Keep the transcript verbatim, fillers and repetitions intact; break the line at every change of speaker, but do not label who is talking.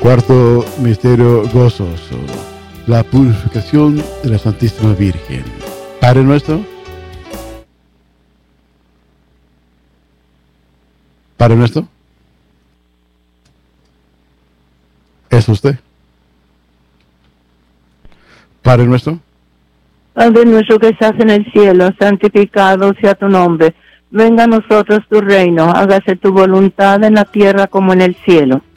Cuarto misterio gozoso, la purificación de la Santísima Virgen. Padre nuestro, Padre nuestro, ¿es usted? Padre nuestro.
Padre nuestro que estás en el cielo, santificado sea tu nombre. Venga a nosotros tu reino, hágase tu voluntad en la tierra como en el cielo.